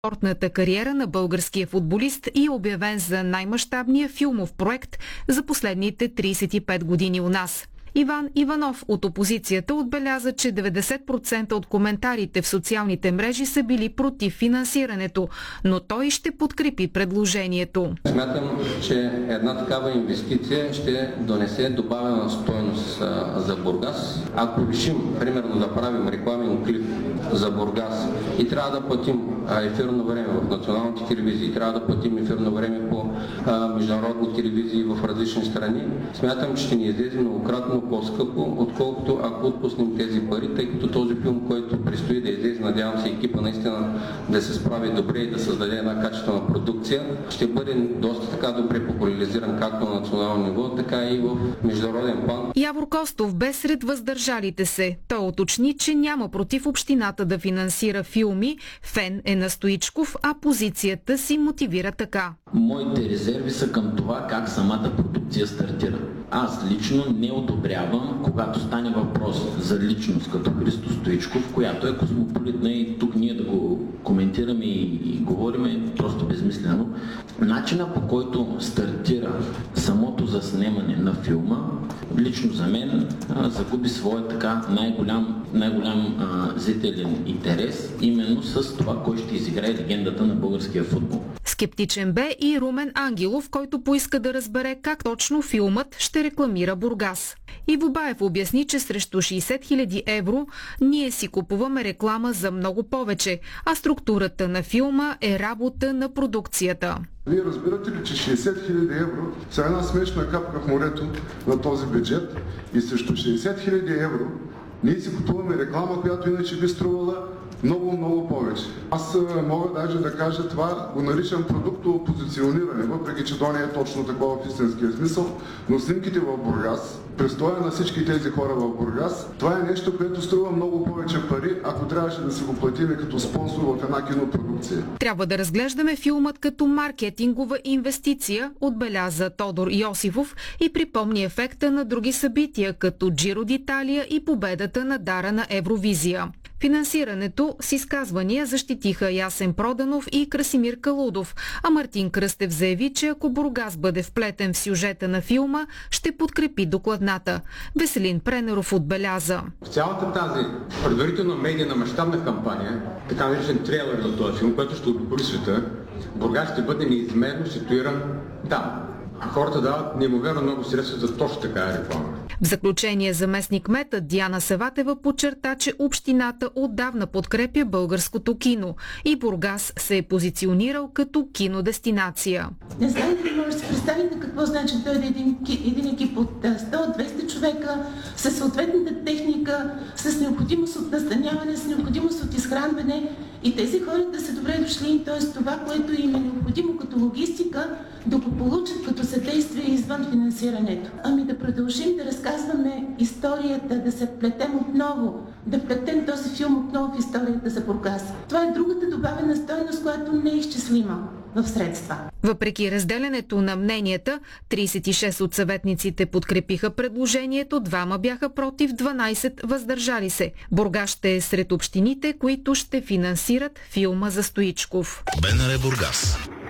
спортната кариера на българския футболист и е обявен за най-мащабния филмов проект за последните 35 години у нас. Иван Иванов от опозицията отбеляза, че 90% от коментарите в социалните мрежи са били против финансирането, но той ще подкрепи предложението. Смятам, че една такава инвестиция ще донесе добавена стойност за Бургас. Ако решим, примерно, да правим рекламен клип за Бургас и трябва да платим ефирно време в националните телевизии, трябва да платим ефирно време по международни телевизии в различни страни, смятам, че ще ни излезе многократно по-скъпо, отколкото ако отпуснем тези пари, тъй като този филм, който предстои да излезе, надявам се екипа наистина да се справи добре и да създаде една качествена продукция, ще бъде доста така добре популяризиран както на национално ниво, така и в международен план. Явор Костов бе сред въздържалите се. Той уточни, че няма против общината да финансира филми, фен е на Стоичков, а позицията си мотивира така. Моите резерви са към това как самата продукция стартира. Аз лично не одобрявам, когато стане въпрос за личност като Христо Стоичков, която е космополитна и тук ние да го коментираме и говорим е просто безмислено. Начина, по който стартира самото заснемане на филма, лично за мен загуби своя така най-голям зрителен интерес, именно с това, кой ще изиграе легендата на българския футбол. Скептичен бе и Румен Ангелов, който поиска да разбере как точно филмът ще рекламира Бургас. Иво Баев обясни, че срещу 60 000 евро ние си купуваме реклама за много повече, а структурата на филма е работа на продукцията. Вие разбирате ли, че 60 000 евро са една смешна капка в морето на този бюджет и срещу 60 000 евро ние си купуваме реклама, която иначе би струвала много повече. Аз мога даже да кажа това, го наричам продуктово позициониране, въпреки че то не е точно такова в истинския смисъл, но снимките в Бургас, престоя на всички тези хора в Бургас, това е нещо, което струва много повече пари, ако трябваше да си го платим като спонсор в една кинопродукция. Трябва да разглеждаме филмът като маркетингова инвестиция, отбеляза Тодор Йосифов и припомни ефекта на други събития, като Джиро d'Италия и победата на Дара на Евровизия. Финансирането с изказвания защитиха Ясен Проданов и Красимир Калудов, а Мартин Кръстев заяви, че ако Бургас бъде вплетен в сюжета на филма, ще подкрепи докладната. Веселин Пренеров отбеляза. В цялата тази предварително медийна мащабна кампания, така наречен трейлер на този филм, който ще обиколи света, Бургас ще бъде неизмерно ситуиран там. А хората дават неимоверно много средства за точно такава реклама. В заключение заместник-кметът Диана Саватева подчерта, че общината отдавна подкрепя българското кино и Бургас се е позиционирал като кинодестинация. Не знаете ли, може да се представите какво значи да дойде един екип от 100-200 човека със съответната техника, с необходимост от настаняване, с необходимост от изхранване и тези хора да са добре дошли, т.е. това, което им е необходимо като логистика, да го получат като съдействие извън финансирането. Ами да продължим да разказваме историята, да се вплетем отново, да вплетем този филм отново в историята за Бургас. Това е другата добавена стойност, която не е изчислима в средства. Въпреки разделянето на мненията, 36 от съветниците подкрепиха предложението, 2 бяха против, 12 въздържали се. Бургас ще е сред общините, които ще финансират филма за Стоичков. БНР Бургас.